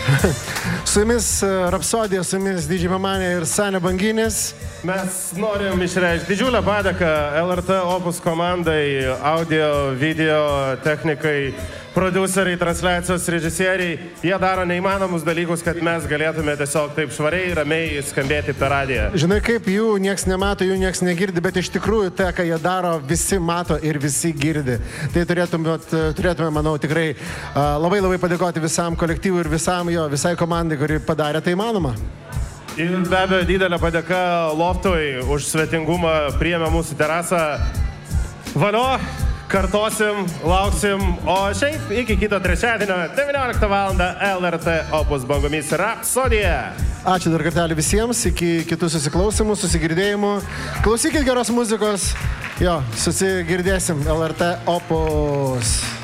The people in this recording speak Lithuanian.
Su jumis Rapsodija, su jumis DJ Mamanė ir Sanė Banginis. Mes norim išreikšti didžiulę padėką LRT Opus komandai, audio, video, technikai, produceriai, transliacijos režisieriai. Jie daro neįmanomus dalykus, kad mes galėtume tiesiog taip švariai, ramiai skambėti per radiją. Žinai, kaip jų nieks nemato, jų nieks negirdi, bet iš tikrųjų tai, ką jie daro, visi mato ir visi girdi. Tai turėtume, manau, tikrai labai padėkoti visam kolektyvui ir visai komandai, kuri padarė tai įmanoma. Ir be abejo didelė padėka Loftui už svetingumą, priėmė mūsų terasą. Valio, kartosim, lauksim, o šiaip iki kito trečiadienio 19 val. LRT Opus bangomis Rapsodija. Ačiū dar kartelį visiems, iki kitų susiklausimų, susigirdėjimų. Klausykit geros muzikos, susigirdėsim LRT Opus.